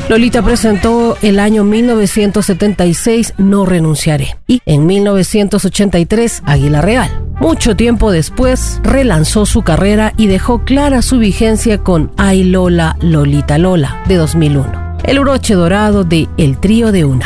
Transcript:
Lolita presentó el año 1976 No Renunciaré y en 1983 Águila Real. Mucho tiempo después relanzó su carrera y dejó clara su vigencia con Ay Lola, Lolita Lola de 2001, el broche dorado de El Trío de Una.